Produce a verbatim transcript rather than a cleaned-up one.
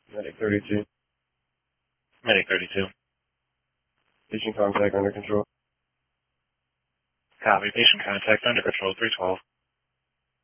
Medic thirty-two. Medic thirty-two. Patient contact under control. Copy. Patient contact under control three twelve.